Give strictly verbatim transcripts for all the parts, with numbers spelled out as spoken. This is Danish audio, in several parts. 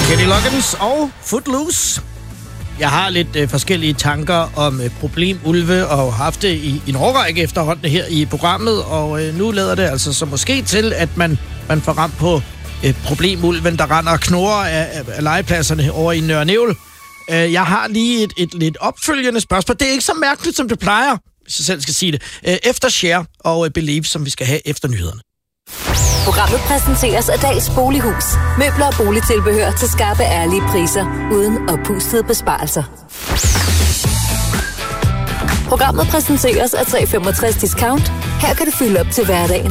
Kenny Loggins og Footloose. Jeg har lidt øh, forskellige tanker om øh, problemulve, og har haft det i, i en årrække efterhånden her i programmet, og øh, nu lader det altså så måske til, at man, man får ramt på øh, problemulven, der render og knurrer af, af, af legepladserne over i Nørre Nævl. Øh, jeg har lige et, et lidt opfølgende spørgsmål. Det er ikke så mærkeligt, som det plejer, hvis jeg selv skal sige det. Øh, efter Share og øh, Believe, som vi skal have efter nyhederne. Programmet præsenteres af Dals Bolighus. Møbler og boligtilbehør til skarpe, ærlige priser, uden oppustede besparelser. Programmet præsenteres af tre femogtres Discount. Her kan du fylde op til hverdagen.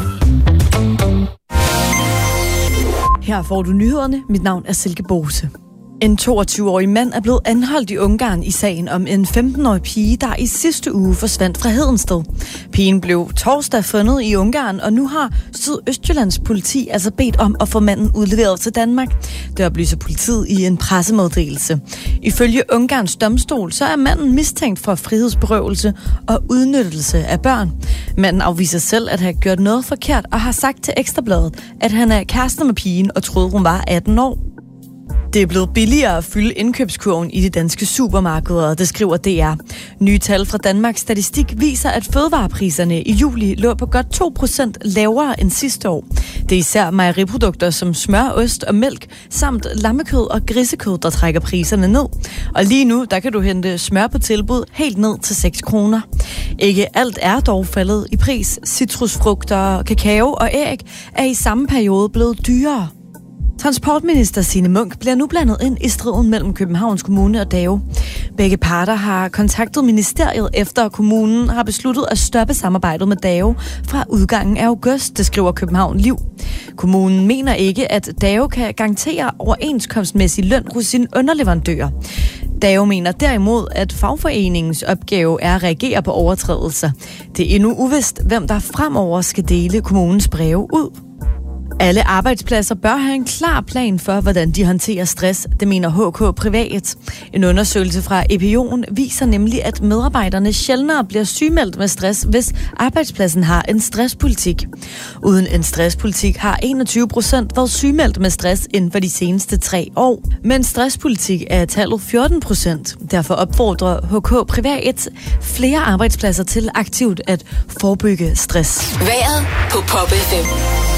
Her får du nyhederne. Mit navn er Silke Bose. En toogtyve-årig mand er blevet anholdt i Ungarn i sagen om en femten-årig pige, der i sidste uge forsvandt fra Hedensted. Pigen blev torsdag fundet i Ungarn, og nu har Sydøstjyllands politi altså bedt om at få manden udleveret til Danmark. Det oplyser politiet i en pressemeddelelse. Ifølge Ungarns domstol, så er manden mistænkt for frihedsberøvelse og udnyttelse af børn. Manden afviser selv at have gjort noget forkert og har sagt til Ekstrabladet, at han er kæreste med pigen og troede, hun var atten år. Det er blevet billigere at fylde indkøbskurven i de danske supermarkeder, det skriver D R. Nye tal fra Danmarks Statistik viser, at fødevarepriserne i juli lå på godt to procent lavere end sidste år. Det er især mejeriprodukter som smør, ost og mælk, samt lammekød og grisekød, der trækker priserne ned. Og lige nu, der kan du hente smør på tilbud helt ned til seks kroner. Ikke alt er dog faldet i pris. Citrusfrugter, kakao og æg er i samme periode blevet dyrere. Transportminister Signe Munk bliver nu blandet ind i striden mellem Københavns Kommune og D A O. Begge parter har kontaktet ministeriet efter kommunen har besluttet at stoppe samarbejdet med D A O fra udgangen af august, det skriver København Liv. Kommunen mener ikke, at D A O kan garantere overenskomstmæssig løn hos sine underleverandører. D A O mener derimod, at fagforeningens opgave er at reagere på overtrædelser. Det er endnu uvist, hvem der fremover skal dele kommunens breve ud. Alle arbejdspladser bør have en klar plan for, hvordan de håndterer stress, det mener H K Privat. En undersøgelse fra Epion viser nemlig, at medarbejderne sjældnere bliver sygemeldt med stress, hvis arbejdspladsen har en stresspolitik. Uden en stresspolitik har enogtyve procent været sygemeldt med stress inden for de seneste tre år. Men stresspolitik er tallet fjorten procent. Derfor opfordrer H K Privat flere arbejdspladser til aktivt at forebygge stress. Vejret på Pop F M.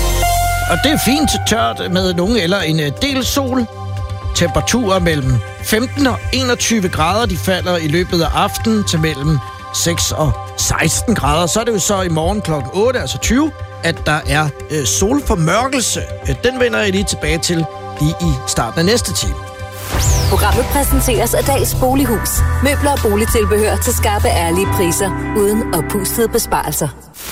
Og det er fint tørt med nogen eller en del sol. Temperaturer mellem femten og enogtyve grader. De falder i løbet af aftenen til mellem seks og seksten grader. Så er det jo så i morgen klokken otte, altså tyve, at der er øh, solformørkelse. Den vender jeg lige tilbage til lige i starten af næste time. Programmet præsenteres af Dals Bolighus. Møbler og boligtilbehør til skarpe, ærlige priser, uden oppustede besparelser.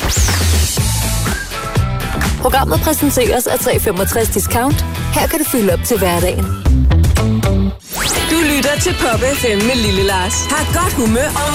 Programmet præsenteres af tre femogtres Discount. Her kan du fylde op til hverdagen. Du lytter til Pop F M med Lille Lars. Har godt humør og